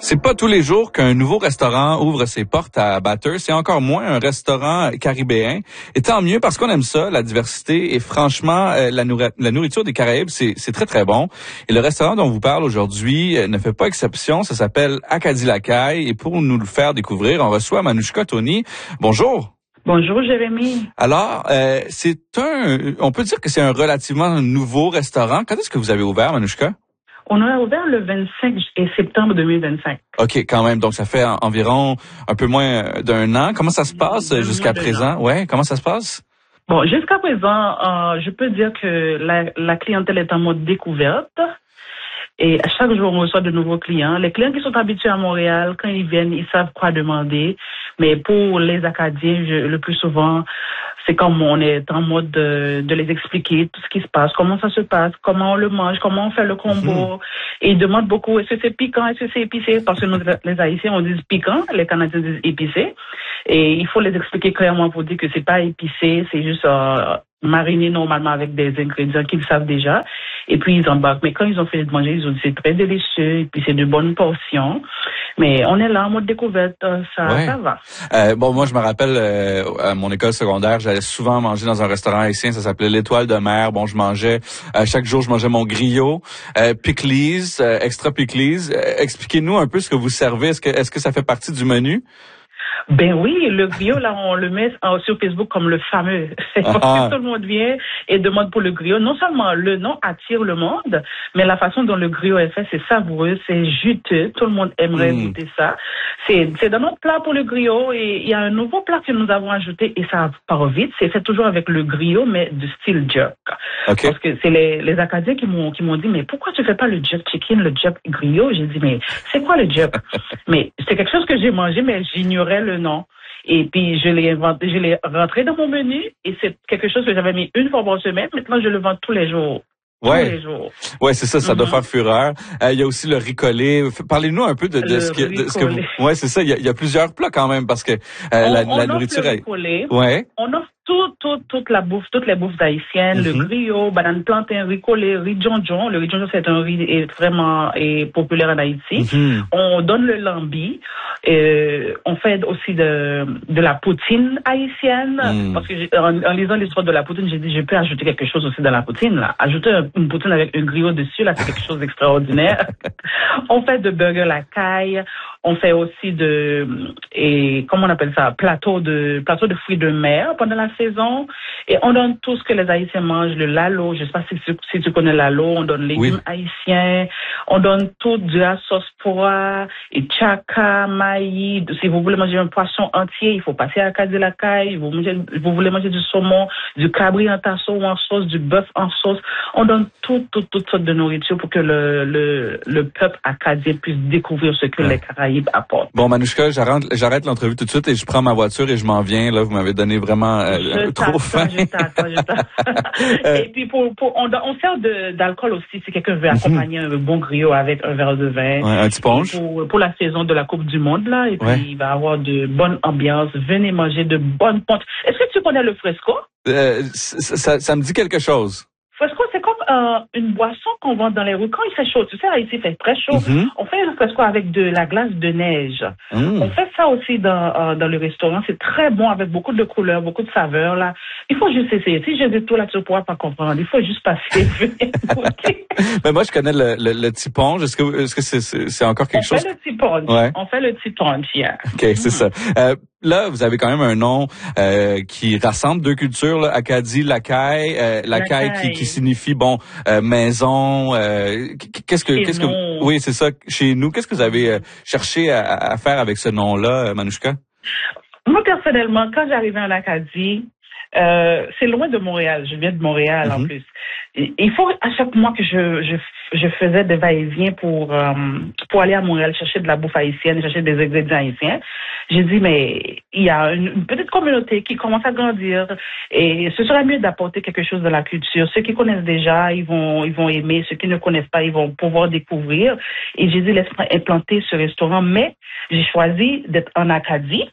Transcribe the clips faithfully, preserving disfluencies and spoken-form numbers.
C'est pas tous les jours qu'un nouveau restaurant ouvre ses portes à Bathurst, et encore moins un restaurant caribéen. Et tant mieux parce qu'on aime ça, la diversité, et franchement, euh, la, nourri- la nourriture des Caraïbes, c'est, c'est très, très bon. Et le restaurant dont on vous parle aujourd'hui euh, ne fait pas exception. Ça s'appelle Acadie La Caille. Et pour nous le faire découvrir, on reçoit Manouchka Tony. Bonjour. Bonjour Jérémy. Alors, euh, c'est un, on peut dire que c'est un relativement nouveau restaurant. Quand est-ce que vous avez ouvert, Manouchka? On a ouvert le vingt-cinq septembre deux mille vingt-cinq. OK, quand même. Donc, ça fait en, environ un peu moins d'un an. Comment ça se passe Deux jusqu'à mois, présent? Ouais, comment ça se passe? Bon, jusqu'à présent, euh, je peux dire que la, la clientèle est en mode découverte. Et à chaque jour, on reçoit de nouveaux clients. Les clients qui sont habitués à Montréal, quand ils viennent, ils savent quoi demander. Mais pour les Acadiens, je, le plus souvent, c'est comme on est en mode de, de les expliquer tout ce qui se passe, comment ça se passe, comment on le mange, comment on fait le combo. Mm-hmm. Et ils demandent beaucoup, est-ce que c'est piquant, est-ce que c'est épicé? Parce que nous, les Haïtiens, on dit piquant, les Canadiens disent épicé. Et il faut les expliquer clairement pour dire que c'est pas épicé, c'est juste euh, mariné normalement avec des ingrédients qu'ils savent déjà. Et puis ils embarquent. Mais quand ils ont fini de manger, ils ont dit c'est très délicieux, et puis c'est de bonnes portions. Mais on est là en mode découverte, ça, ouais. ça va. Euh, bon, moi je me rappelle euh, à mon école secondaire, j'allais souvent manger dans un restaurant haïtien, ça s'appelait l'Étoile de Mer. Bon, je mangeais euh, chaque jour, je mangeais mon griot, euh, pickles, euh, extra pickles. Euh, expliquez-nous un peu ce que vous servez. Est-ce que est-ce que ça fait partie du menu? Ben oui, le griot, là, on le met sur Facebook comme le fameux. C'est parce que tout le monde vient et demande pour le griot. Non seulement le nom attire le monde, mais la façon dont le griot est fait, c'est savoureux, c'est juteux. Tout le monde aimerait mmh. goûter ça. C'est, c'est dans notre plat pour le griot, et il y a un nouveau plat que nous avons ajouté, et ça part vite. C'est fait toujours avec le griot, mais du style jerk. Okay. Parce que c'est les, les Acadiens qui m'ont, qui m'ont dit, mais pourquoi tu fais pas le jerk chicken, le jerk griot? J'ai dit, mais c'est quoi le jerk? Mais c'est quelque chose que j'ai mangé, mais j'ignorais le nom. Et puis, je l'ai inventé, je l'ai rentré dans mon menu, et c'est quelque chose que j'avais mis une fois par semaine. Maintenant, je le vends tous les jours. Ouais. Tous les jours. Ouais, c'est ça, ça mm-hmm. doit faire fureur. Euh, il y a aussi le ricolé. Parlez-nous un peu de, de ce que, de ce que vous, ouais, c'est ça. Il y, a, il y a plusieurs plats quand même, parce que, euh, on, la, on la nourriture est, ouais. On offre tout, tout, toute la bouffe, toutes les bouffes haïtiennes, mm-hmm. le griot, banane plantain, riz collé, riz djonjon. Le riz djonjon, c'est un riz est vraiment est populaire en Haïti. Mm-hmm. On donne le lambi. Euh, on fait aussi de, de la poutine haïtienne. Mm. Parce que en, en lisant l'histoire de la poutine, j'ai dit, je peux ajouter quelque chose aussi dans la poutine, là. Ajouter une poutine avec un griot dessus, là, c'est quelque chose d'extraordinaire. On fait de burger la caille. On fait aussi de, et comment on appelle ça, plateau de, plateau de fruits de mer pendant la saison. Et on donne tout ce que les Haïtiens mangent, le lalo. Je sais pas si tu, si tu connais lalo. On donne les légumes oui. haïtiens. On donne tout de la sauce pois, et tchaka, maïs. Si vous voulez manger un poisson entier, il faut passer à Acadie La Caille. Vous, vous voulez manger du saumon, du cabri en tasseau ou en sauce, du bœuf en sauce. On donne tout, tout, toutes sortes de nourriture pour que le, le, le peuple acadien puisse découvrir ce que ouais. les Caraïbes apportent. Bon, Manouchka, j'arrête, j'arrête l'entrevue tout de suite et je prends ma voiture et je m'en viens. Là, vous m'avez donné vraiment euh, trop faim. Je t'attends, je t'attends. Et puis, pour, pour, on, on sert de, d'alcool aussi si quelqu'un veut accompagner mm-hmm. un bon griot avec un verre de vin. Ouais, un petit punch. Pour, pour la saison de la Coupe du Monde, là. Et puis, ouais. il va y avoir de bonnes ambiances. Venez manger de bonnes pontes. Est-ce que tu connais le fresco? Euh, ça, ça, ça me dit quelque chose. Fresco, c'est comme euh, une boisson qu'on vend dans les rues. Quand il fait chaud, tu sais, ici, il fait très chaud. Mm-hmm. On fait un fresco avec de la glace de neige. Mm. On fait ça aussi dans, euh, dans le restaurant. C'est très bon, avec beaucoup de couleurs, beaucoup de saveurs, là. Il faut juste essayer. Si je dis tout là, tu ne pourras pas comprendre. Il faut juste passer. Mais moi, je connais le, le, le petit punch. Est-ce que, est-ce que c'est, c'est, c'est encore quelque on chose? On fait le petit punch. Ouais. On fait le petit punch, yeah. OK, c'est mm. ça. Euh, Là, vous avez quand même un nom euh, qui rassemble deux cultures, là, Acadie La Caille, euh, La, la Caille qui, qui signifie bon euh, maison. Euh, qu'est-ce que, qu'est-ce que, oui, c'est ça. Chez nous, qu'est-ce que vous avez euh, cherché à, à faire avec ce nom-là, Manouchka? Moi personnellement, quand j'arrivais en Acadie, euh, c'est loin de Montréal. Je viens de Montréal mm-hmm. en plus. Il faut à chaque mois que je je je faisais des va-et-vient pour euh, pour aller à Montréal chercher de la bouffe haïtienne, chercher des ingrédients haïtiens. J'ai dit mais il y a une, une petite communauté qui commence à grandir et ce serait mieux d'apporter quelque chose de la culture. Ceux qui connaissent déjà, ils vont ils vont aimer. Ceux qui ne connaissent pas, ils vont pouvoir découvrir. Et j'ai dit laisse-moi implanter ce restaurant, mais j'ai choisi d'être en Acadie.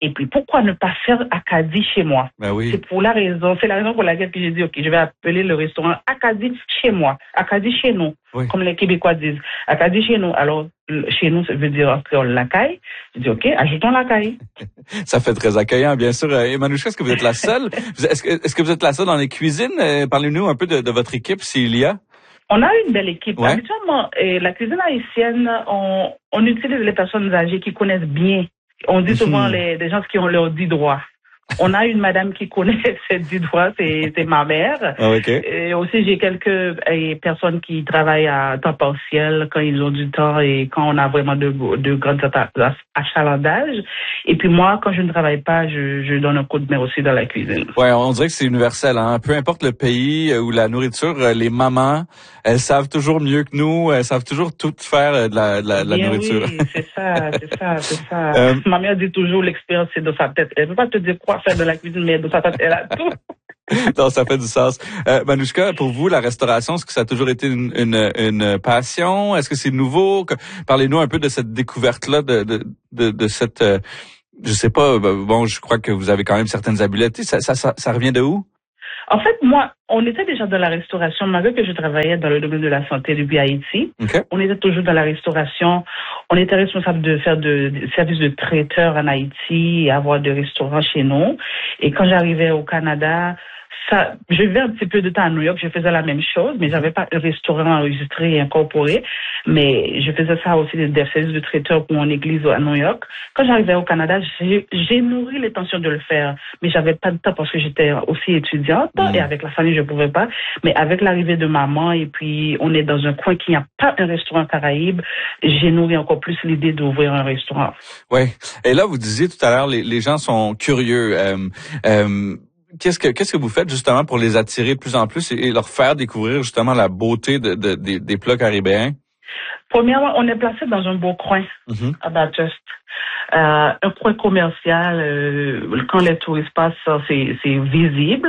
Et puis, pourquoi ne pas faire Acadie chez moi? Ben oui. C'est pour la raison, c'est la raison pour laquelle j'ai dit, OK, je vais appeler le restaurant Acadie chez moi. Acadie chez nous. Oui. Comme les Québécois disent. Acadie chez nous. Alors, chez nous, ça veut dire en créole la caille. Je dis, OK, ajoutons la caille. Ça fait très accueillant, bien sûr. Et Manouchka, est-ce que vous êtes la seule? Est-ce que, est-ce que vous êtes la seule dans les cuisines? Parlez-nous un peu de, de votre équipe, s'il y a. On a une belle équipe. Ouais. Habituellement, eh, la cuisine haïtienne, on, on utilise les personnes âgées qui connaissent bien. On dit souvent mmh. les, des gens qui ont leurs dix droits. On a une madame qui connaît ces dix droits, c'est, c'est ma mère. Oh, okay. Et aussi, j'ai quelques eh, personnes qui travaillent à temps partiel quand ils ont du temps et quand on a vraiment de, de grands achalandages. Et puis moi, quand je ne travaille pas, je, je donne un coup de main aussi dans la cuisine. Ouais, on dirait que c'est universel, hein. Peu importe le pays ou la nourriture, les mamans, elles savent toujours mieux que nous, elles savent toujours tout faire de la, de la, de la Bien nourriture. Oui, c'est ça, c'est ça, c'est ça. Euh, Ma mère dit toujours l'expérience c'est dans sa tête. Elle ne peut pas te dire quoi faire de la cuisine, mais dans sa tête, elle a tout. Non, ça fait du sens. Euh, Manouchka, pour vous, la restauration, est-ce que ça a toujours été une, une, une passion? Est-ce que c'est nouveau? Parlez-nous un peu de cette découverte-là, de, de, de, de cette, euh, je sais pas, bon, je crois que vous avez quand même certaines habiletés. Ça, ça, ça, ça revient de où? En fait, moi, on était déjà dans la restauration, malgré que je travaillais dans le domaine de la santé depuis Haïti. Okay. On était toujours dans la restauration. On était responsable de faire de, de services de traiteur en Haïti et avoir des restaurants chez nous. Et quand j'arrivais au Canada, ça, je vivais un petit peu de temps à New York, je faisais la même chose, mais j'avais pas un restaurant enregistré et incorporé, mais je faisais ça aussi des, des services de traiteur pour mon église à New York. Quand j'arrivais au Canada, j'ai, j'ai nourri l'intention de le faire, mais j'avais pas de temps parce que j'étais aussi étudiante mmh. et avec la famille je pouvais pas. Mais avec l'arrivée de maman et puis on est dans un coin qui n'a pas un restaurant Caraïbe, j'ai nourri encore plus l'idée d'ouvrir un restaurant. Oui. Et là, vous disiez tout à l'heure, les, les gens sont curieux. Euh, euh, Qu'est-ce que qu'est-ce que vous faites justement pour les attirer de plus en plus et leur faire découvrir justement la beauté de, de, de des plats caribéens? Premièrement, on est placé dans un beau coin mm-hmm. à Bathurst. Euh, un coin commercial, euh, quand les touristes passent, c'est, c'est visible.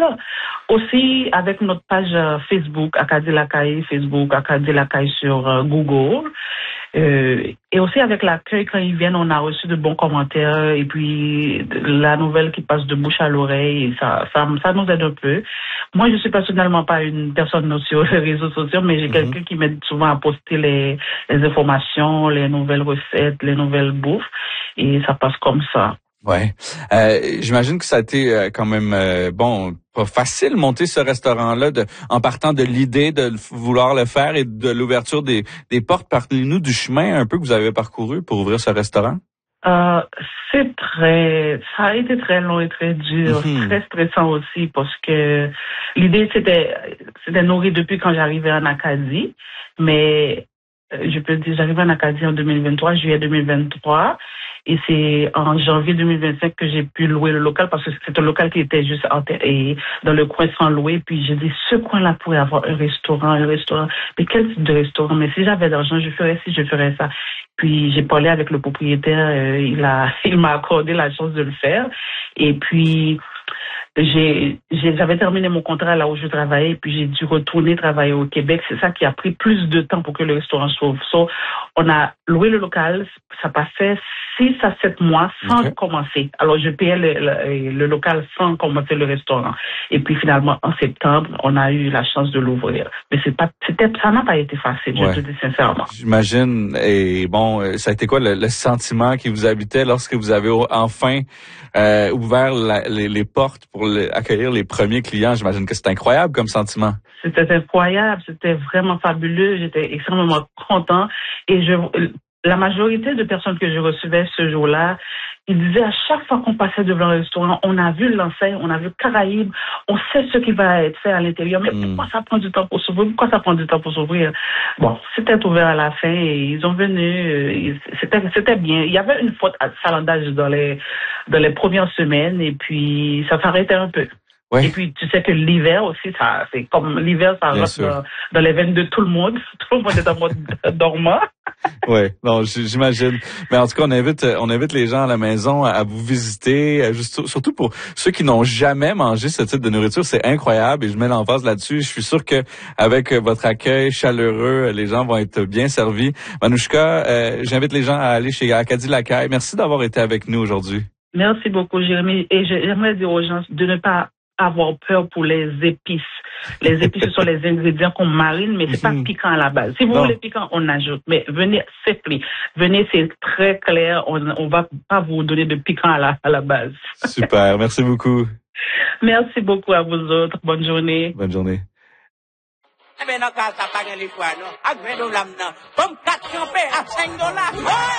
Aussi, avec notre page Facebook, Acadie La Caille, Facebook, Acadie La Caille sur euh, Google. Euh, et aussi avec l'accueil, quand ils viennent, on a reçu de bons commentaires et puis la nouvelle qui passe de bouche à l'oreille, ça, ça, ça nous aide un peu. Moi, je suis personnellement pas une personne sur les réseaux sociaux, mais j'ai mm-hmm. quelqu'un qui m'aide souvent à poster les, les informations, les nouvelles recettes, les nouvelles bouffes et ça passe comme ça. Ouais, euh, j'imagine que ça a été euh, quand même euh, bon, pas facile monter ce restaurant-là, de, en partant de l'idée de vouloir le faire et de l'ouverture des, des portes. Parlez-nous du chemin un peu que vous avez parcouru pour ouvrir ce restaurant. Euh, c'est très, ça a été très long et très dur, mm-hmm. très stressant aussi parce que l'idée c'était, c'était nourrir depuis quand j'arrivais en Acadie, mais je peux dire j'arrivais en Acadie en deux mille vingt-trois, juillet deux mille vingt-trois. Et c'est en janvier deux mille vingt-cinq que j'ai pu louer le local parce que c'est un local qui était juste enterré dans le coin sans louer. Puis j'ai dit, ce coin-là pourrait avoir un restaurant, un restaurant. Mais quel type de restaurant? Mais si j'avais d'argent, je ferais ci, je ferais ça. Puis j'ai parlé avec le propriétaire, euh, il a, il m'a accordé la chance de le faire. Et puis, J'ai, j'ai, j'avais terminé mon contrat là où je travaillais, puis j'ai dû retourner travailler au Québec. C'est ça qui a pris plus de temps pour que le restaurant s'ouvre. So, on a loué le local, ça passait six à sept mois sans okay. commencer. Alors, je payais le, le, le local sans commencer le restaurant. Et puis, finalement, en septembre, on a eu la chance de l'ouvrir. Mais c'est pas, c'était, ça n'a pas été facile, ouais. je te dis sincèrement. J'imagine. Et bon, ça a été quoi le, le sentiment qui vous habitait lorsque vous avez enfin euh, ouvert la, les, les portes pour le, accueillir les premiers clients? J'imagine que c'est incroyable comme sentiment. C'était incroyable, c'était vraiment fabuleux. J'étais extrêmement content. Et je, la majorité de personnes que je recevais ce jour-là, ils disaient à chaque fois qu'on passait devant le restaurant, on a vu l'enseigne, on a vu Caraïbe, on sait ce qui va être fait à l'intérieur, mais mm. pourquoi ça prend du temps pour s'ouvrir? Pourquoi ça prend du temps pour s'ouvrir? Bon, c'était ouvert à la fin et ils ont venu, c'était, c'était bien. Il y avait une faute à salandage dans les, dans les premières semaines et puis ça s'arrêtait un peu. Ouais. Et puis, tu sais que l'hiver aussi, ça, c'est comme l'hiver, ça rentre dans, dans les veines de tout le monde. Tout le monde est en mode dormant. Oui, non, j'imagine. Mais en tout cas, on invite, on invite les gens à la maison à vous visiter, juste, surtout pour ceux qui n'ont jamais mangé ce type de nourriture. C'est incroyable et je mets l'emphase là-dessus. Je suis sûr que avec votre accueil chaleureux, les gens vont être bien servis. Manouchka, euh, j'invite les gens à aller chez Acadie La Caille. Merci d'avoir été avec nous aujourd'hui. Merci beaucoup, Jérémy. Et j'aimerais dire aux gens de ne pas avoir peur pour les épices. Les épices, ce sont les ingrédients qu'on marine, mais c'est pas piquant à la base. Si vous non. voulez piquant, on ajoute. Mais venez, c'est pris. Venez, c'est très clair. On, on va pas vous donner de piquant à la, à la base. Super. Merci beaucoup. Merci beaucoup à vous autres. Bonne journée. Bonne journée. Eh bien, dans le cas, ça pas les fois, non. Avec vingt dollars, non. Comme quatre campés à cinq dollars.